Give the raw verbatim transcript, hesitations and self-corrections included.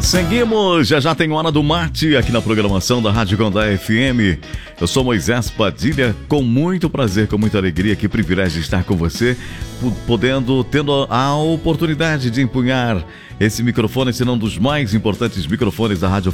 Seguimos, já já tem Hora do Mate aqui na programação da Rádio Condá F M. Eu sou Moisés Padilha, com muito prazer, com muita alegria, que privilégio de estar com você, podendo, tendo a oportunidade de empunhar esse microfone, esse é um dos mais importantes microfones da Rádio